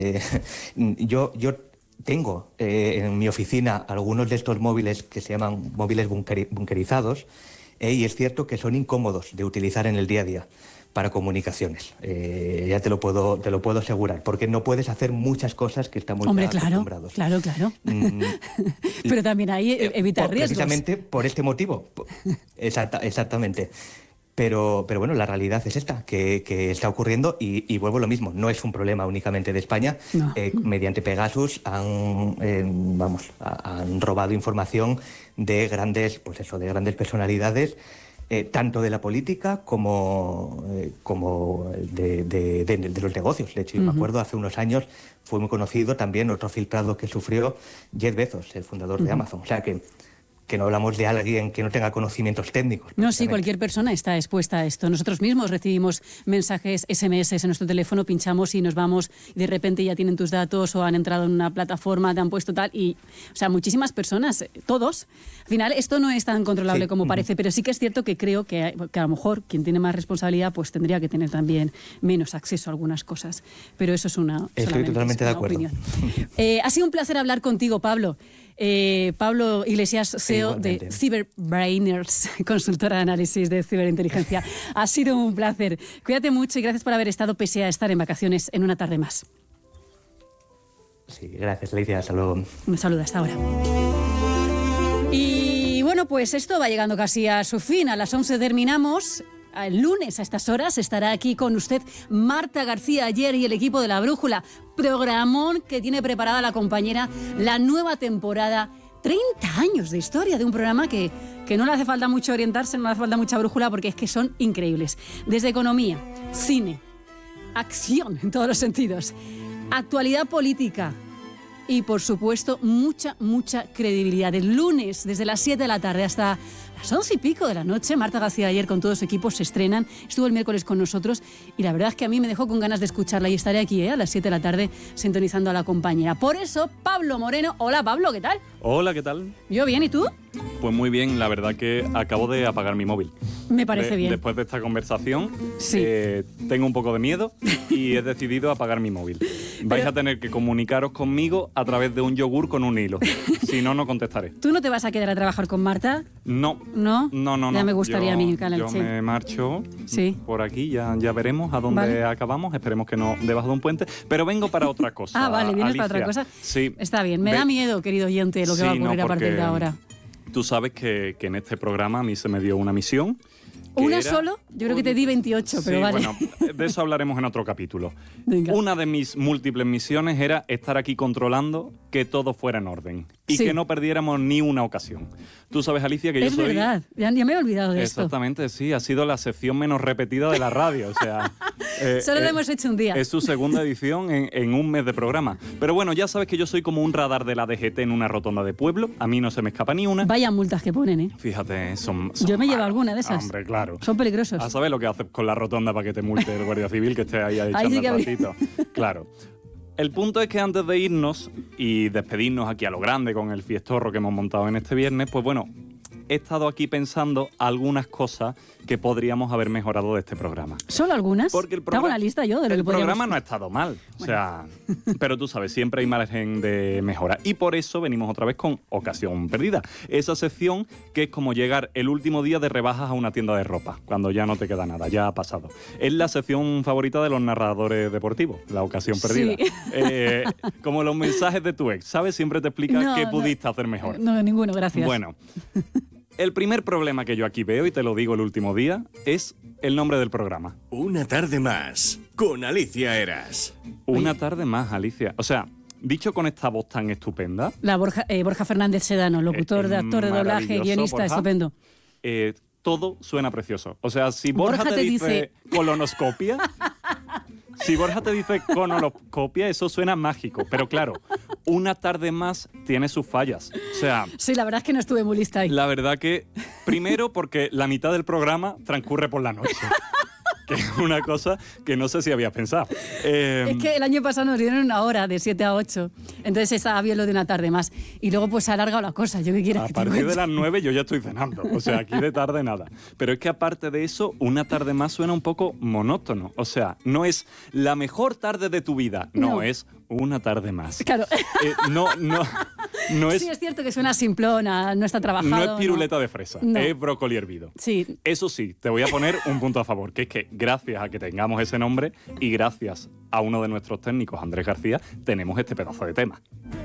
Yo tengo en mi oficina algunos de estos móviles que se llaman móviles bunkerizados, y es cierto que son incómodos de utilizar en el día a día para comunicaciones. Ya te lo puedo asegurar, porque no puedes hacer muchas cosas que estamos acostumbrados. Claro. Pero también hay evitar riesgos. Precisamente por este motivo. Exactamente. Pero bueno, la realidad es esta, que está ocurriendo y vuelvo a lo mismo. No es un problema únicamente de España. No. Mediante Pegasus han robado información de grandes personalidades, tanto de la política como de los negocios. De hecho, yo me acuerdo, hace unos años fue muy conocido también otro filtrado que sufrió Jeff Bezos, el fundador de Amazon. O sea que no hablamos de alguien que no tenga conocimientos técnicos. No, sí, cualquier persona está expuesta a esto. Nosotros mismos recibimos mensajes, SMS en nuestro teléfono, pinchamos y nos vamos, y de repente ya tienen tus datos o han entrado en una plataforma, te han puesto tal, y, o sea, muchísimas personas, todos. Al final, esto no es tan controlable como parece, pero sí que es cierto que creo que a lo mejor quien tiene más responsabilidad pues tendría que tener también menos acceso a algunas cosas. Pero eso es Estoy totalmente de acuerdo. Ha sido un placer hablar contigo, Pablo. Pablo Iglesias, CEO de Cyberbrainers, consultora de análisis de ciberinteligencia. Ha sido un placer. Cuídate mucho y gracias por haber estado, pese a estar en vacaciones, en una tarde más. Sí, gracias, Alicia. Hasta luego. Un saludo, hasta ahora. Y bueno, pues esto va llegando casi a su fin. A las 11 terminamos. El lunes a estas horas estará aquí con usted Marta García Aller y el equipo de La Brújula. Programón que tiene preparada la compañera, la nueva temporada. 30 años de historia de un programa que no le hace falta mucho orientarse, no le hace falta mucha brújula, porque es que son increíbles. Desde economía, cine, acción en todos los sentidos, actualidad política y, por supuesto, mucha credibilidad. El lunes, desde las 7 de la tarde hasta las 11 y pico de la noche, Marta García Aller con todo su equipo se estrenan. Estuvo el miércoles con nosotros y la verdad es que a mí me dejó con ganas de escucharla, y estaré aquí a las 7 de la tarde sintonizando a la compañera. Por eso, Pablo Moreno. Hola, Pablo, ¿qué tal? Hola, ¿qué tal? Yo bien, ¿y tú? Pues muy bien, la verdad que acabo de apagar mi móvil. Me parece bien. Después de esta conversación, sí. Tengo un poco de miedo y he decidido apagar mi móvil. Vais a tener que comunicaros conmigo a través de un yogur con un hilo. Si no, no contestaré. ¿Tú no te vas a quedar a trabajar con Marta? No. ¿No? No. Ya me gustaría a mí, Yo me marcho por aquí, ya veremos a dónde acabamos. Esperemos que no debajo de un puente. Pero vengo para otra cosa. Ah, vale, ¿vienes Alicia. para otra cosa? Sí. Está bien. Me da miedo, querido oyente, lo que va a ocurrir a partir de ahora. Tú sabes que en este programa a mí se me dio una misión. ¿Una solo? Yo creo que te di 28, pero vale. Bueno, de eso hablaremos en otro capítulo. Venga. Una de mis múltiples misiones era estar aquí controlando que todo fuera en orden y que no perdiéramos ni una ocasión. Tú sabes, Alicia, que yo soy... Es verdad, ya me he olvidado de esto. Exactamente, sí, ha sido la sección menos repetida de la radio, o sea... Solo lo hemos hecho un día. Es su segunda edición en un mes de programa. Pero bueno, ya sabes que yo soy como un radar de la DGT en una rotonda de pueblo. A mí no se me escapa ni una. Vaya multas que ponen, ¿eh? Fíjate, son yo me llevo alguna de esas. Hombre, claro. Son peligrosos. A saber lo que haces con la rotonda para que te multe el guardia civil que esté ahí echando el ratito. Claro. El punto es que antes de irnos y despedirnos aquí a lo grande con el fiestorro que hemos montado en este viernes, pues bueno, he estado aquí pensando algunas cosas que podríamos haber mejorado de este programa. ¿Solo algunas? Porque el Te hago una lista yo de lo que podríamos... programa no ha estado mal, o sea, pero tú sabes, siempre hay margen de mejora. Y por eso venimos otra vez con Ocasión Perdida. Esa sección que es como llegar el último día de rebajas a una tienda de ropa, cuando ya no te queda nada, ya ha pasado. Es la sección favorita de los narradores deportivos, la Ocasión Perdida. Sí. Como los mensajes de tu ex, ¿sabes? Siempre te explica qué pudiste hacer mejor. No, ninguno, gracias. Bueno... El primer problema que yo aquí veo, y te lo digo el último día, es el nombre del programa. Una tarde más, con Alicia Eras. Una tarde más, Alicia. O sea, dicho con esta voz tan estupenda... La Borja Fernández Sedano, locutor, de actor de doblaje, guionista, Borja, estupendo. Todo suena precioso. O sea, si Borja te dice colonoscopia... Si Borja te dice colonoscopia, eso suena mágico. Pero claro, una tarde más tiene sus fallas. O sea... Sí, la verdad es que no estuve muy lista ahí. La verdad que, primero, porque la mitad del programa transcurre por la noche. que es una cosa que no sé si habías pensado. Es que el año pasado nos dieron una hora de 7 a 8, entonces estaba bien lo de una tarde más. Y luego pues se ha alargado la cosa, yo qué quieres A que te partir de cuente. las 9 yo ya estoy cenando, o sea, aquí de tarde nada. Pero es que aparte de eso, una tarde más suena un poco monótono. O sea, no es la mejor tarde de tu vida, no. Es una tarde más. Claro. No es... Sí, es cierto que suena simplona, no está trabajado. No es piruleta de fresa, No. es brócoli hervido. Sí. Eso sí, te voy a poner un punto a favor, que es que gracias a que tengamos ese nombre y gracias a uno de nuestros técnicos, Andrés García, tenemos este pedazo de tema.